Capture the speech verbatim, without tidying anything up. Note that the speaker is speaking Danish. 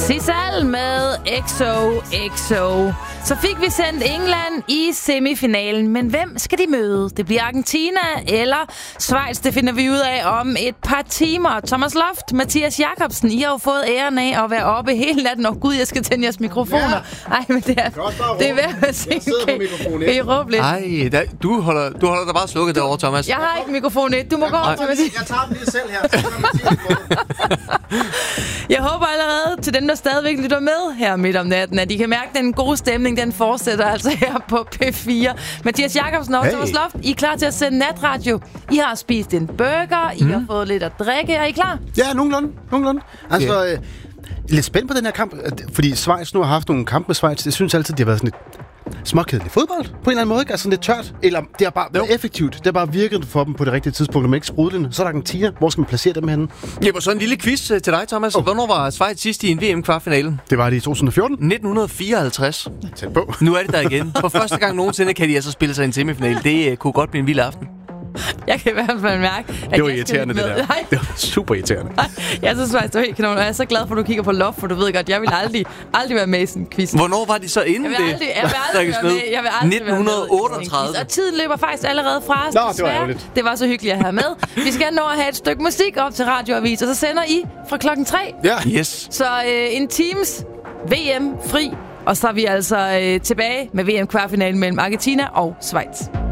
Sissal med X O X O. Så fik vi sendt England i semifinalen, men hvem skal de møde? Det bliver Argentina eller Schweiz, det finder vi ud af om et par timer. Thomas Loft, Mathias Jakobsen, I har jo fået æren af at være oppe hele natten. Og gud, jeg skal tænde jeres mikrofoner. Ej, men det er, det er værd at sige. Jeg sidder på mikrofonen et. Kan I råbe lidt? Ej, der, du, holder, du holder dig bare slukket derovre, Thomas. Jeg har ikke mikrofon et. Du må gå over til Mathias. Jeg tager den lige selv her. Jeg håber allerede til dem, der stadigvæk lytter med her midt om natten, at I kan mærke, at den gode stemning, den fortsætter altså her på P fire. Mathias Jakobsen og hey. Thomas Loft, I er klar til at sende natradio. I har spist en burger, I mm. har fået lidt at drikke. Er I klar? Ja, nogenlunde. nogenlunde. Altså, okay. øh, lidt spændt på den her kamp, fordi Schweiz nu har haft nogle kampe med Schweiz. Jeg synes altid, det har været sådan lidt småkedelig fodbold på en eller anden måde, ikke? Altså sådan lidt tørt. Eller det har bare været effektivt. Det har bare virket for dem på det rigtige tidspunkt, når man ikke sprudlende. Så er der Argentina. Hvor skal man placere dem henne? Ja, så en lille quiz til dig, Thomas. Oh. Hvornår var Schweiz sidst i en V M-kvartfinale? Det var det i to tusind og fjorten. nitten fireoghalvtreds. Tæt på. Nu er det der igen. For første gang nogensinde kan de altså spille sig i en semifinale. Det uh, kunne godt blive en vild aften. Jeg kan i hvert fald mærke, at det var jeg irriterende, det der. Nej. Det var super irriterende. Nej, jeg synes faktisk, det var helt kanon. Og jeg er så glad for, at du kigger på Loft, for du ved godt, jeg vil aldrig, aldrig være med i sådan en quiz. Hvornår var de så inden det? Jeg vil aldrig, jeg vil aldrig være med. Jeg vil aldrig nitten otteogtredive. Og tiden løber faktisk allerede fra os. Nå, det var ærgerligt. Det var så hyggeligt at have med. Vi skal nå at have et stykke musik op til Radioavis, og så sender I fra klokken tre. Ja. Yes. Så øh, en teams V M fri, og så er vi altså øh, tilbage med V M-kvartfinalen mellem Argentina og Schweiz.